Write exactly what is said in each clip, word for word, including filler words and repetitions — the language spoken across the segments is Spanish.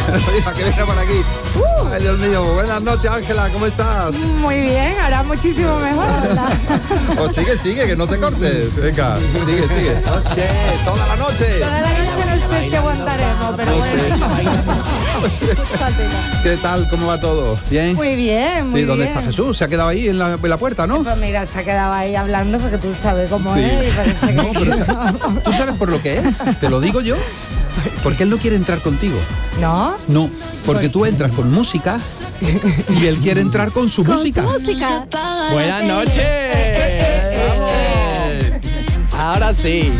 Mira, que viene por aquí. Uh, ay, Dios mío. Buenas noches, Ángela, ¿cómo estás? Muy bien, ahora muchísimo mejor, ¿verdad? Pues sigue, sigue, que no te cortes. Venga, sigue, sigue. Noche, toda la noche. Toda la noche no sé si aguantaremos, pero No bueno. ¿Qué tal? ¿Cómo va todo? ¿Bien? Muy bien, muy Sí, ¿dónde bien. está Jesús? Se ha quedado ahí en la, en la puerta, ¿no? Pues mira, se ha quedado ahí hablando porque tú sabes cómo Sí. es y parece que... No, pero sa- ¿tú sabes por lo que es? Te lo digo yo. Porque él no quiere entrar contigo. ¿No? No, porque tú entras con música y él quiere entrar con su música. música. Buenas noches. Vamos. Ahora sí.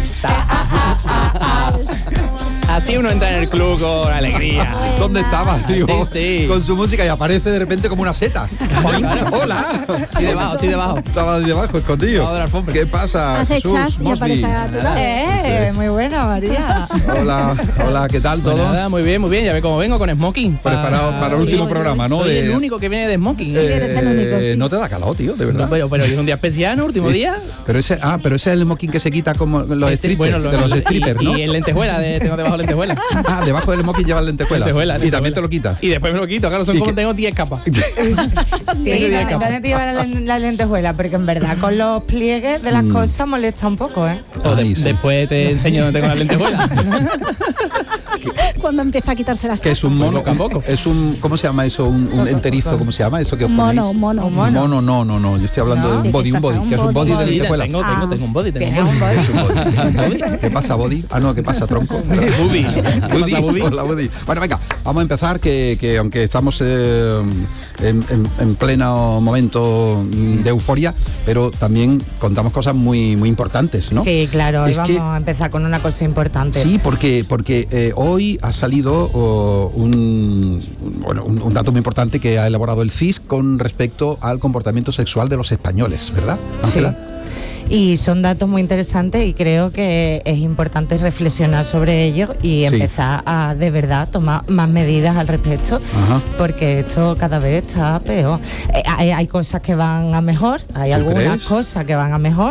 Así uno entra en el club con alegría. ¿Dónde estabas, tío? Sí, sí. Con su música y aparece de repente como una seta. ¡Hola! Estoy debajo, estoy debajo. Estaba ahí debajo, escondido. Debajo de la alfombra. ¿Qué pasa, Hace Jesús chas y Mosby? aparece a tu lado. Eh, muy buena, María. Hola, hola, ¿qué tal Pues todo? nada, muy bien, muy bien. Ya ve cómo vengo con smoking. Preparado para el último programa, ¿no? Soy De- el único que viene de smoking. Eh, eres el único, sí. No te da calor, tío, de verdad. No, pero, pero es un día especial, ¿no? Último Sí. día. Pero ese, ah, pero ese es el smoking que se quita como los Este, strippers, bueno, lo- de los y- strippers, ¿no? Y en lentejuela, de, tengo debajo lentejuela. Ah, debajo del smoking lleva lentejuela. Lentejuela, Y lentejuela. también te lo quitas. Y después me lo quito, claro, son ¿Y como qué? tengo diez capas. Sí, Ese día ¿dónde, capaz. dónde te lleva la, la lentejuela? Porque en verdad con los pliegues de las Mm. cosas molesta un poco, ¿eh? O de- Ay, sí. Después te enseño dónde tengo la lentejuela. Cuando empieza a quitarse las Que es un mono, Poco a poco. es un, ¿cómo se llama eso? Un, un enterizo, ¿cómo se llama? Eso que os ponéis. mono, mono. Un mono. Mono, no, no, no. Yo estoy hablando No, de un ¿de body, qué un body, estás? que es un Un body body. de Mira, lentejuela. tengo, tengo, Ah. tengo un body. Tengo Tiene un un body. body. Es un body. ¿Qué pasa, body? Ah, no, ¿qué pasa, tronco? Budi. ¿Qué pasa, Budi? Hola, Budi. Bueno, venga, vamos a empezar, que, que aunque estamos eh, en, en- en pleno momento mm, de euforia, pero también contamos cosas muy, muy importantes, ¿no? Sí, claro, hoy Es vamos que- a empezar con una cosa importante. Sí, porque, porque eh, hoy ha salido oh, un, un- bueno, un, un dato muy importante que ha elaborado el C I S con respecto al comportamiento sexual de los españoles, ¿verdad, Sí. Ángela? Y son datos muy interesantes y creo que es importante reflexionar sobre ellos y Sí. empezar a de verdad tomar más medidas al respecto, Ajá. porque esto cada vez está peor. Eh, hay, hay cosas que van a mejor, hay ¿Tú algunas crees? cosas que van a mejor,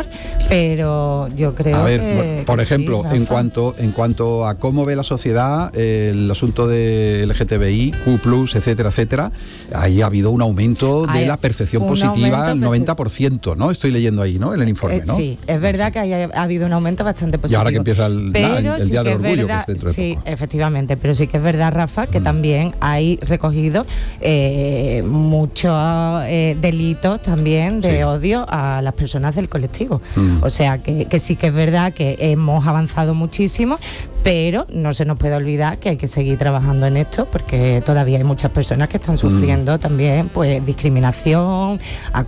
pero yo creo A ver, que, por que ejemplo, sí, en Rafa. cuanto en cuanto a cómo ve la sociedad eh, el asunto de L G T B I, Q plus, etcétera, etcétera, ahí ha habido un aumento de Hay la percepción un positiva aumento al perce- noventa por ciento, ¿no? Estoy leyendo ahí, ¿no? En el informe, Eh, ¿no? Sí, es verdad que haya- ha habido un aumento bastante Y positivo. ahora que empieza el, pero nada, el- el sí Día que del es Orgullo, verdad, que es dentro de sí, poco. efectivamente, pero sí que es verdad, Rafa, que Mm. también hay recogido eh, muchos eh, delitos también de Sí. odio a las personas del colectivo. Mm. O sea, que, que sí que es verdad que hemos avanzado muchísimo, pero no se nos puede olvidar que hay que seguir trabajando en esto, porque todavía hay muchas personas que están Mm. sufriendo también pues discriminación,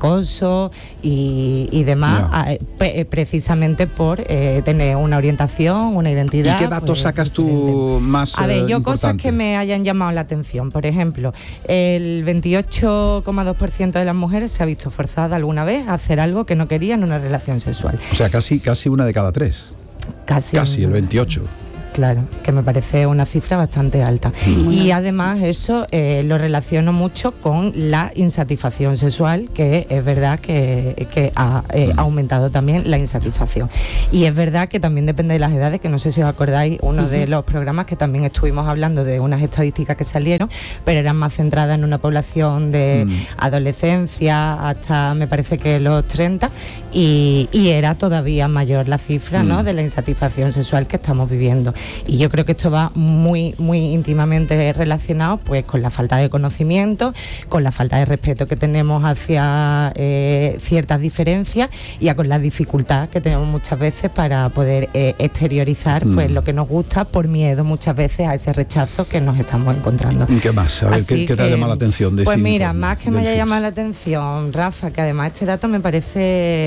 acoso y, y demás, Ya. a- pre- precisamente por eh, tener una orientación, una ¿Y identidad. qué datos pues, sacas diferente. tú más A ver, eh, yo cosas importantes? que me hayan llamado la atención. Por ejemplo, el veintiocho coma dos por ciento de las mujeres se ha visto forzada alguna vez a hacer algo que no quería en una relación sexual. O sea, casi casi una de cada tres. Casi, Casi, el veintiocho. Claro, que me parece una cifra bastante alta. Y además eso eh, lo relaciono mucho con la insatisfacción sexual, que es verdad que, que ha eh, aumentado también la insatisfacción. Y es verdad que también depende de las edades, que no sé si os acordáis, uno de los programas que también estuvimos hablando de unas estadísticas que salieron, pero eran más centradas en una población de Mm. adolescencia hasta, me parece que los treinta, y, y era todavía mayor la cifra, ¿no?, Mm. de la insatisfacción sexual que estamos viviendo. Y yo creo que esto va muy, muy íntimamente relacionado pues con la falta de conocimiento, con la falta de respeto que tenemos hacia eh, ciertas diferencias y a con la dificultad que tenemos muchas veces para poder eh, exteriorizar Mm. pues lo que nos gusta, por miedo muchas veces a ese rechazo que nos estamos encontrando. ¿Y qué más? A ver, ¿qué, Así qué te ha que, llamado la atención de Pues ese mira, informe más que me del haya C I S? llamado la atención, Rafa, que además este dato me parece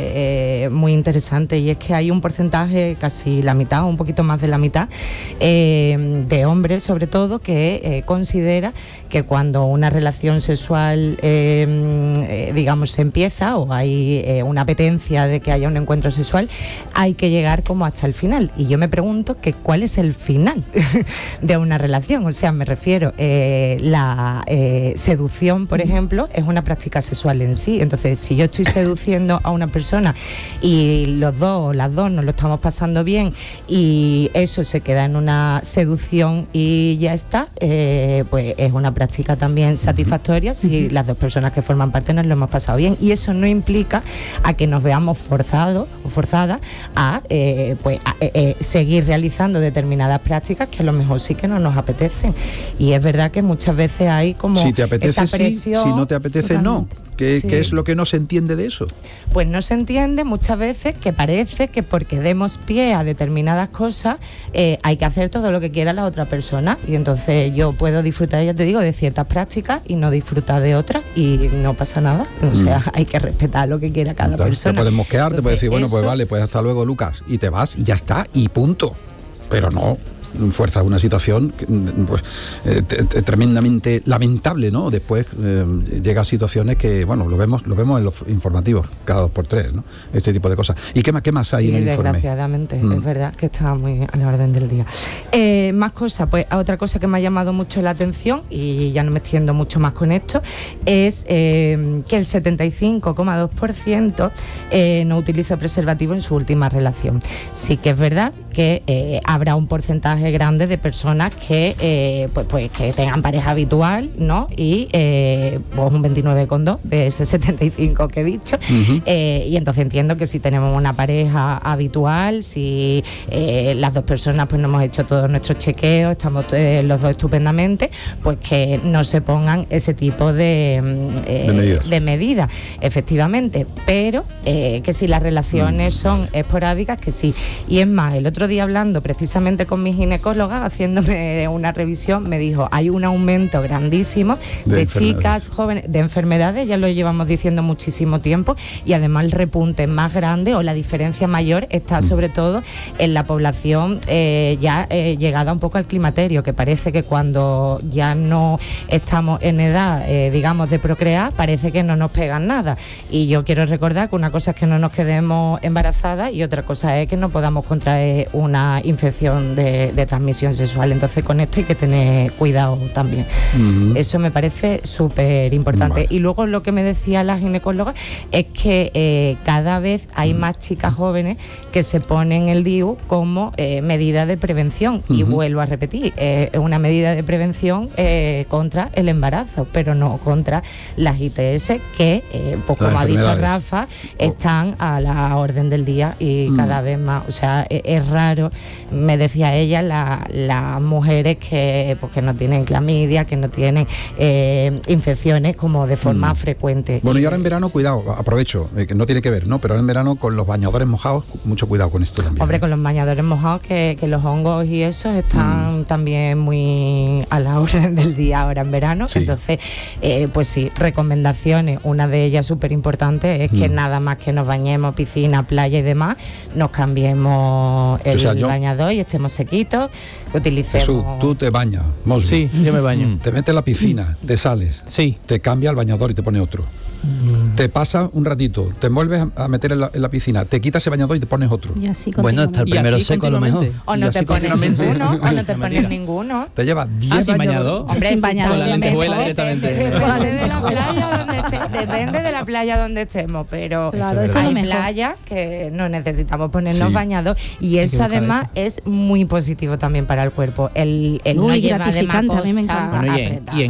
eh, muy interesante, y es que hay un porcentaje, casi la mitad, un poquito más de la mitad, eh, de hombres sobre todo, que eh, considera que cuando una relación sexual, eh, eh, digamos, se empieza, o hay eh, una apetencia de que haya un encuentro sexual, hay que llegar como hasta el final. Y yo me pregunto que cuál es el final de una relación. O sea, me refiero, eh, la eh, seducción, por ejemplo, es una práctica sexual en sí. Entonces, si yo estoy seduciendo a una persona y los dos o las dos nos lo estamos pasando bien y eso se queda queda en una seducción y ya está, eh, pues es una práctica también satisfactoria si las dos personas que forman parte nos lo hemos pasado bien, y eso no implica a que nos veamos forzados o forzadas a, eh, pues, a eh, eh, seguir realizando determinadas prácticas que a lo mejor sí que no nos apetecen. Y es verdad que muchas veces hay como si te apetece, esa presión. Sí, si no te apetece, Totalmente. no. ¿Qué, Sí. ¿Qué es lo que no se entiende de eso? Pues no se entiende muchas veces que parece que porque demos pie a determinadas cosas eh, hay que hacer todo lo que quiera la otra persona, y entonces yo puedo disfrutar, ya te digo, de ciertas prácticas y no disfrutar de otras, y no pasa nada. O sea, mm. hay que respetar lo que quiera cada Entonces, persona. Te puedes mosquear, entonces, te puedes decir, bueno, eso... pues vale, pues hasta luego, Lucas, y te vas y ya está, y punto. Pero no fuerza una situación pues, eh, t- t- tremendamente lamentable, ¿no? Después eh, llega a situaciones que, bueno, lo vemos lo vemos en los informativos cada dos por tres, ¿no? Este tipo de cosas. ¿Y qué más, qué más hay sí, en el informe? Desgraciadamente, mm. es verdad que está muy a la orden del día. Eh, más cosas, pues otra cosa que me ha llamado mucho la atención, y ya no me extiendo mucho más con esto, es eh, que el setenta y cinco coma dos por ciento eh, no utiliza preservativo en su última relación. Sí que es verdad que eh, habrá un porcentaje grande de personas que eh, pues, pues que tengan pareja habitual, ¿no? Y eh, pues un veintinueve coma dos de ese setenta y cinco que he dicho. Uh-huh. eh, y entonces entiendo que si tenemos una pareja habitual, si eh, las dos personas pues no hemos hecho todos nuestros chequeos, estamos eh, los dos estupendamente, pues que no se pongan ese tipo de, eh, de medidas, de medidas efectivamente, pero eh, que si las relaciones uh-huh. son esporádicas, que sí. Y es más, el otro día hablando precisamente con mi ginecóloga, haciéndome una revisión, me dijo, hay un aumento grandísimo de, de chicas jóvenes, de enfermedades, ya lo llevamos diciendo muchísimo tiempo, y además el repunte más grande o la diferencia mayor está sobre todo en la población eh, ya eh, llegada un poco al climaterio, que parece que cuando ya no estamos en edad, eh, digamos, de procrear, parece que no nos pegan nada. Y yo quiero recordar que una cosa es que no nos quedemos embarazadas y otra cosa es que no podamos contraer una infección de, de transmisión sexual. Entonces con esto hay que tener cuidado también. Uh-huh. Eso me parece súper importante. Vale. Y luego lo que me decía la ginecóloga es que eh, cada vez hay uh-huh. más chicas jóvenes que se ponen el D I U como eh, medida de prevención. Uh-huh. Y vuelvo a repetir, es eh, una medida de prevención eh, contra el embarazo, pero no contra las I T S que, eh, pues, como ha dicho Rafa, están a la orden del día y uh-huh. cada vez más. O sea, es, es raro, me decía ella, las la mujeres que, pues, que no tienen clamidia, que no tienen eh, infecciones como de forma mm. frecuente. Bueno, y ahora en verano, cuidado, aprovecho, eh, que no tiene que ver, ¿no? Pero ahora en verano con los bañadores mojados, mucho cuidado con esto también. Hombre, ¿eh? con los bañadores mojados, que, que los hongos y eso están mm. también muy a la orden del día ahora en verano. Sí. Entonces, eh, pues sí, recomendaciones. Una de ellas súper importante es que mm. nada más que nos bañemos, piscina, playa y demás, nos cambiemos el, o sea, yo... bañador y echemos sequitos, utilicemos... Jesús, tú te bañas, Mosby. Sí, yo me baño. Te metes en la piscina, te sales, sí. te cambia el bañador y te pone otro. Mm. Te pasa un ratito, te vuelves a meter en la, en la piscina, te quitas ese bañador y te pones otro. Y así bueno, hasta el primero seco a lo mejor. O no te pones ninguno, o no te pones ninguno. Te llevas diez ah, sin bañador. Hombre, sin bañador. Con la lentejuela directamente. Depende de la playa donde estemos, depende de la playa donde estemos, pero claro, hay playas que no necesitamos ponernos sí. bañados, y eso además eso. es muy positivo también para el cuerpo. El, el Uy, no lleva de más a mí me encanta. Bueno, y en, y en